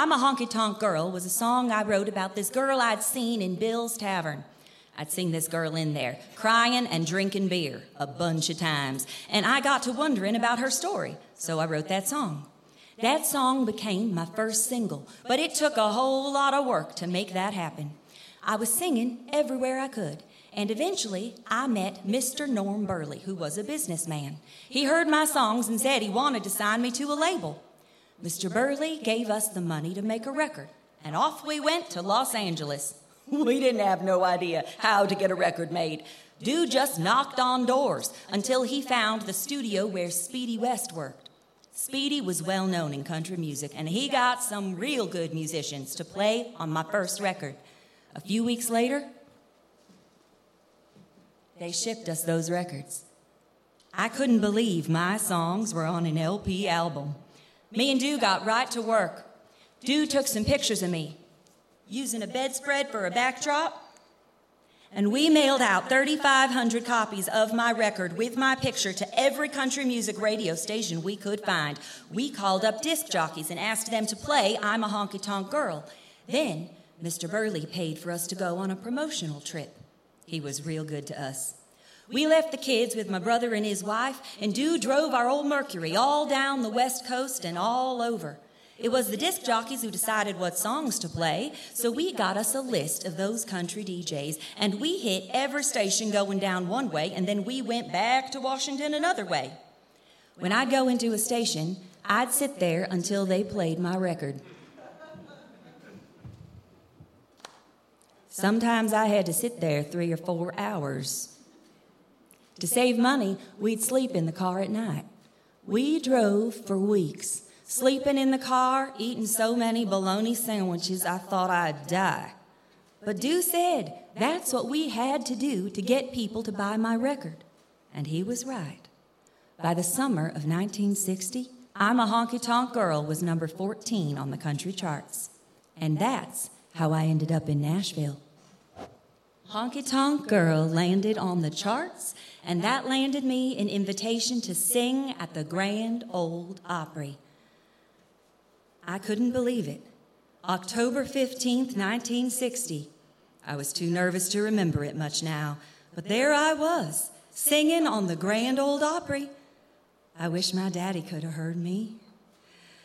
I'm a Honky-Tonk Girl was a song I wrote about this girl I'd seen in Bill's Tavern. I'd seen this girl in there, crying and drinking beer a bunch of times, and I got to wondering about her story, so I wrote that song. That song became my first single, but it took a whole lot of work to make that happen. I was singing everywhere I could, and eventually I met Mr. Norm Burley, who was a businessman. He heard my songs and said he wanted to sign me to a label. Mr. Burley gave us the money to make a record, and off we went to Los Angeles. We didn't have no idea how to get a record made. Dude just knocked on doors until he found the studio where Speedy West worked. Speedy was well known in country music, and he got some real good musicians to play on my first record. A few weeks later, they shipped us those records. I couldn't believe my songs were on an LP album. Me and Dew got right to work. Dew took some pictures of me, using a bedspread for a backdrop, and we mailed out 3,500 copies of my record with my picture to every country music radio station we could find. We called up disc jockeys and asked them to play I'm a Honky-Tonk Girl. Then Mr. Burley paid for us to go on a promotional trip. He was real good to us. We left the kids with my brother and his wife, and Dew drove our old Mercury all down the West Coast and all over. It was the disc jockeys who decided what songs to play, so we got us a list of those country DJs, and we hit every station going down one way, and then we went back to Washington another way. When I'd go into a station, I'd sit there until they played my record. Sometimes I had to sit there 3 or 4 hours. To save money, we'd sleep in the car at night. We drove for weeks, sleeping in the car, eating so many bologna sandwiches I thought I'd die. But Dew said that's what we had to do to get people to buy my record. And he was right. By the summer of 1960, I'm a Honky-Tonk Girl was number 14 on the country charts. And that's how I ended up in Nashville. Honky-Tonk Girl landed on the charts, and that landed me an invitation to sing at the Grand Ole Opry. I couldn't believe it. October 15th, 1960. I was too nervous to remember it much now, but there I was, singing on the Grand Ole Opry. I wish my daddy could have heard me.